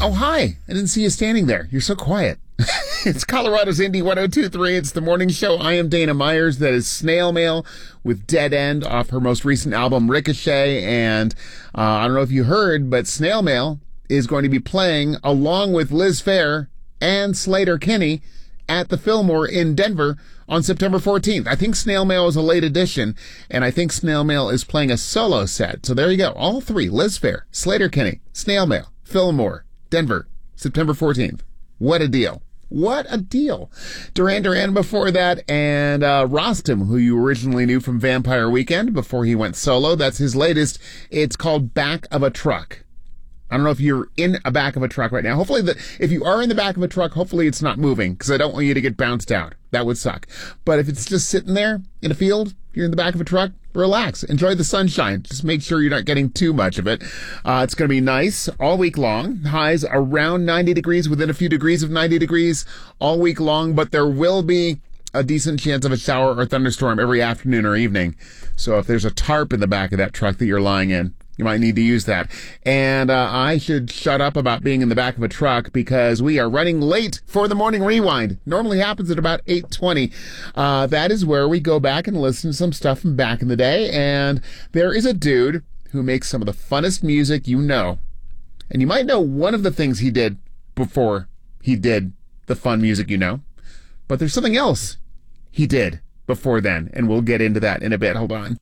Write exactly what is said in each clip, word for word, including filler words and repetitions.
Oh, hi. I didn't see you standing there. You're so quiet. It's Colorado's Indie one oh two point three. It's the morning show. I am Dana Myers. That is Snail Mail with Dead End off her most recent album, Ricochet. And uh, I don't know if you heard, but Snail Mail is going to be playing along with Liz Phair and Sleater-Kinney at the Fillmore in Denver on September fourteenth. I think Snail Mail is a late edition, and I think Snail Mail is playing a solo set. So there you go. All three, Liz Phair, Sleater-Kinney, Snail Mail, Fillmore, Denver, September fourteenth. What a deal. What a deal. Duran Duran before that, and uh, Rostam, who you originally knew from Vampire Weekend before he went solo. That's his latest. It's called Back of a Truck. I don't know if you're in a back of a truck right now. Hopefully, the, if you are in the back of a truck, hopefully it's not moving, because I don't want you to get bounced out. That would suck. But if it's just sitting there in a field, you're in the back of a truck, relax. Enjoy the sunshine. Just make sure you're not getting too much of it. Uh, it's going to be nice all week long. Highs around ninety degrees, within a few degrees of ninety degrees all week long, but there will be a decent chance of a shower or thunderstorm every afternoon or evening. So if there's a tarp in the back of that truck that you're lying in, you might need to use that. And uh, I should shut up about being in the back of a truck, because we are running late for the Morning Rewind. Normally happens at about eight twenty. Uh, that is where we go back and listen to some stuff from back in the day. And there is a dude who makes some of the funnest music you know. And you might know one of the things he did before he did the fun music you know. But there's something else he did before then, and we'll get into that in a bit. Hold on.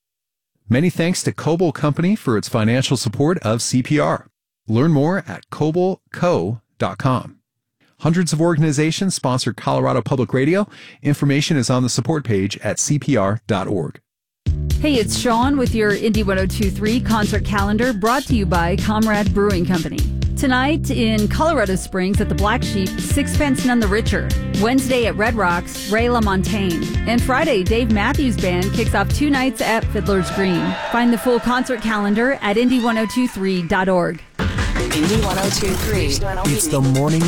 Many thanks to Coble Company for its financial support of C P R. Learn more at coble co dot com. Hundreds of organizations sponsor Colorado Public Radio. Information is on the support page at c p r dot org. Hey, it's Sean with your Indie one oh two point three concert calendar, brought to you by Comrade Brewing Company. Tonight in Colorado Springs at the Black Sheep, Sixpence None the Richer. Wednesday at Red Rocks, Ray LaMontagne. And Friday, Dave Matthews Band kicks off two nights at Fiddler's Green. Find the full concert calendar at indie one oh two three dot org. Indie one oh two point three. It's the Morning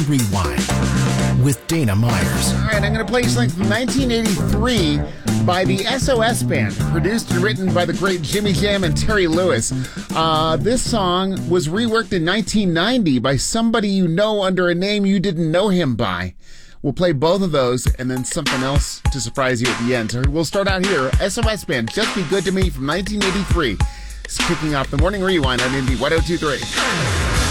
Rewind with Dana Myers. All right, I'm going to play something from nineteen eighty-three by the S O S Band, produced and written by the great Jimmy Jam and Terry Lewis. Uh, this song was reworked in nineteen ninety by somebody you know under a name you didn't know him by. We'll play both of those and then something else to surprise you at the end. So we'll start out here. S O S Band, Just Be Good to Me from nineteen eighty-three. It's kicking off the Morning Rewind on Indie one oh two point three.